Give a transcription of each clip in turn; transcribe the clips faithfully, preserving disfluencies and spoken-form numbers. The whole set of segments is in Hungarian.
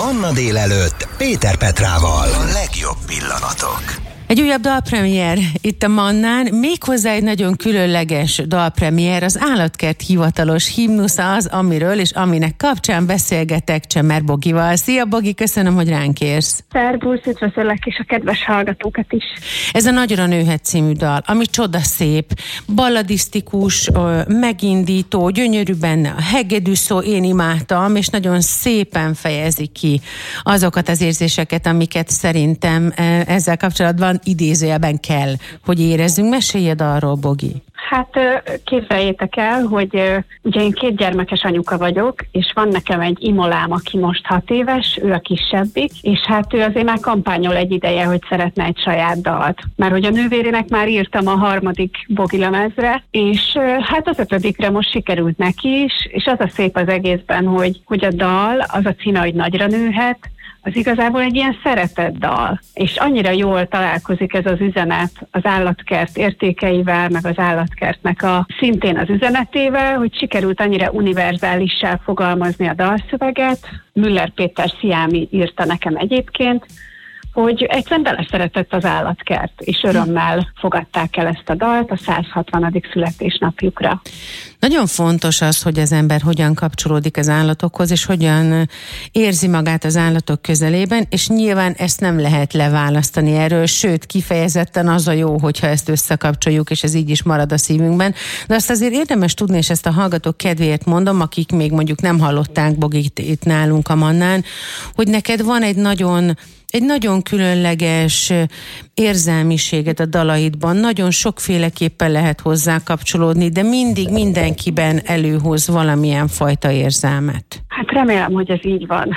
Manna délelőtt Péter Petrával. A legjobb pillanatok. Egy újabb dalpremiér itt a Mannán, méghozzá egy nagyon különleges dalpremiér, az Állatkert hivatalos himnusza az, amiről és aminek kapcsán beszélgetek Csemer Bogival. Szia Bogi, köszönöm, hogy ránk érsz. Szervusz, üdvözöllek és a kedves hallgatókat is. Ez a Nagyra nőhet című dal, ami csodaszép, balladisztikus, megindító, gyönyörű benne a hegedűszó, én imádtam, és nagyon szépen fejezi ki azokat az érzéseket, amiket szerintem ezzel kapcsolatban idézőjelben kell, hogy érezzünk. Meséljed arról, Bogi. Hát képzeljétek el, hogy ugye én két gyermekes anyuka vagyok, és van nekem egy imolám, aki most hat éves, ő a kisebbik, és hát ő azért már kampányol egy ideje, hogy szeretne egy saját dalt. Mert hogy a nővérének már írtam a harmadik Bogi lemezre, és hát az ötödikre most sikerült neki is, és az a szép az egészben, hogy, hogy a dal, az a címe, hogy Nagyra nőhet, az igazából egy ilyen szeretett dal, és annyira jól találkozik ez az üzenet az állatkert értékeivel, meg az állatkertnek a szintén az üzenetével, hogy sikerült annyira univerzálissá fogalmazni a dalszöveget. Müller Péter Sziámi írta nekem egyébként, hogy egyszerűen beleszeretett az állatkert, és örömmel fogadták el ezt a dalt a száz hatvanadik születésnapjukra. Nagyon fontos az, hogy az ember hogyan kapcsolódik az állatokhoz, és hogyan érzi magát az állatok közelében, és nyilván ezt nem lehet leválasztani erről, sőt, kifejezetten az a jó, hogyha ezt összekapcsoljuk, és ez így is marad a szívünkben. De azt azért érdemes tudni, és ezt a hallgatók kedvéért mondom, akik még mondjuk nem hallották Bogit itt nálunk a Mannán, hogy neked van egy nagyon Egy nagyon különleges érzelmiséget a dalaidban, nagyon sokféleképpen lehet hozzá kapcsolódni, de mindig mindenkiben előhoz valamilyen fajta érzelmet. Hát remélem, hogy ez így van.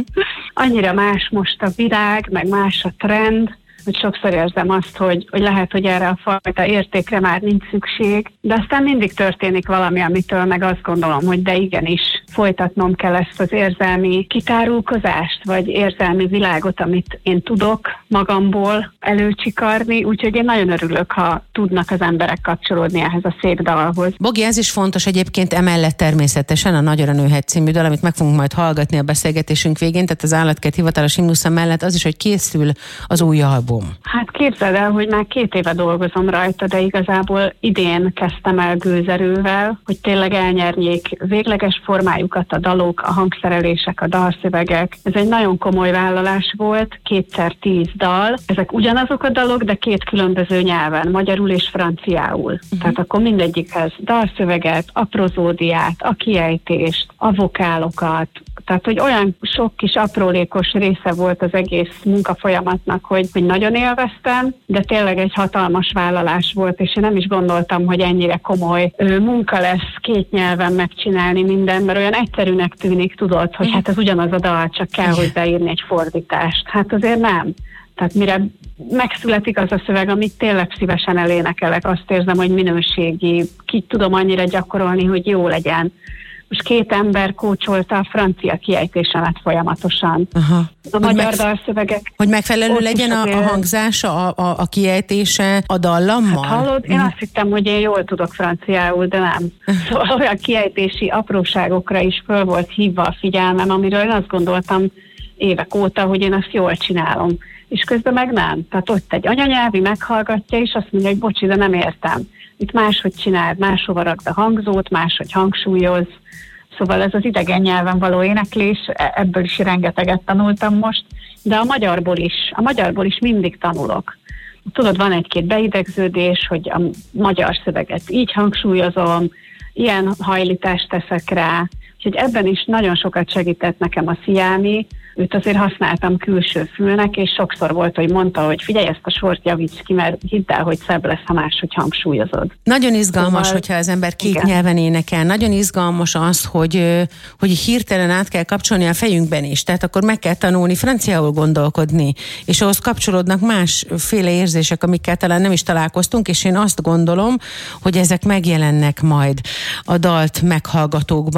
Annyira más most a virág, meg más a trend, hogy sokszor érzem azt, hogy, hogy lehet, hogy erre a fajta értékre már nincs szükség, de aztán mindig történik valami, amitől meg azt gondolom, hogy de igenis folytatnom kell ezt az érzelmi kitárulkozást, vagy érzelmi világot, amit én tudok magamból előcsikarni, úgyhogy én nagyon örülök, ha tudnak az emberek kapcsolódni ehhez a szép dalhoz. Bogi, ez is fontos egyébként, emellett természetesen a Nagyra nőhet című dal, amit meg fogunk majd hallgatni a beszélgetésünk végén, tehát az Állatkert hivatalos himnusza mellett az is, hogy készül az új album. Hát képzeld el, hogy már két éve dolgozom rajta, de igazából idén kezdtem el gőzerővel, hogy tényleg elnyerjék végleges formájukat a dalok, a hangszerelések, a dalszövegek. Ez egy nagyon komoly vállalás volt, kétszer tíz dal. Ezek ugyanazok a dalok, de két különböző nyelven, magyarul és franciául. Uh-huh. Tehát akkor mindegyikhez dalszöveget, aprózódiát, a kiejtést, a vokálokat. Tehát, hogy olyan sok kis aprólékos része volt az egész munkafolyamatnak, hogy, hogy nagyon élveztem, de tényleg egy hatalmas vállalás volt, és én nem is gondoltam, hogy ennyire komoly ö, munka lesz két nyelven megcsinálni minden, mert olyan egyszerűnek tűnik, tudod, hogy hát ez ugyanaz a dal, csak kell hozzáírni egy fordítást. Hát azért nem. Tehát mire megszületik az a szöveg, amit tényleg szívesen elénekelek, azt érzem, hogy minőségi, ki tudom annyira gyakorolni, hogy jó legyen. Most két ember kócsolta a francia kiejtésemet folyamatosan. Aha. A magyar megf- dalszövegek. Hogy megfelelő legyen a, a hangzása, a, a, a kiejtése a dallammal? Hát hallod, én mm. azt hittem, hogy én jól tudok franciául, de nem. Szóval olyan kiejtési apróságokra is föl volt hívva a figyelmem, amiről én azt gondoltam évek óta, hogy én azt jól csinálom. És közben meg nem. Tehát ott egy anyanyelvi meghallgatja, és azt mondja, hogy bocsi, de nem értem. Itt máshogy csináld, máshova rakd a hangzót, máshogy hangsúlyoz. Szóval ez az idegen nyelven való éneklés, ebből is rengeteget tanultam most, de a magyarból is, a magyarból is mindig tanulok. Tudod, van egy-két beidegződés, hogy a magyar szöveget így hangsúlyozom, ilyen hajlítást teszek rá, úgyhogy ebben is nagyon sokat segített nekem a Sziámi, őt azért használtam külső fülnek, és sokszor volt, hogy mondta, hogy figyelj, ezt a sort javíts ki, mert hidd el, hogy szebb lesz, ha máshogy hangsúlyozod. Nagyon izgalmas, szóval, hogyha az ember két igen. nyelven énekel. Nagyon izgalmas az, hogy, hogy hirtelen át kell kapcsolni a fejünkben is. Tehát akkor meg kell tanulni franciául gondolkodni, és ahhoz kapcsolódnak másféle érzések, amikkel talán nem is találkoztunk, és én azt gondolom, hogy ezek megjelennek majd a dalt meghallgatókban.